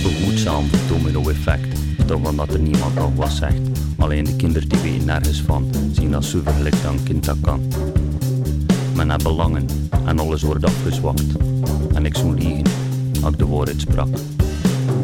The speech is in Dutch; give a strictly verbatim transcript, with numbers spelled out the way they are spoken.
behoedzaam domino-effect, toch omdat er niemand nog wat zegt. Alleen de kinderen die weten nergens van, zien als supergelijk dan kind dat kan. Men heeft belangen en alles wordt afgezwakt. En ik zou liegen, als ik de waarheid sprak.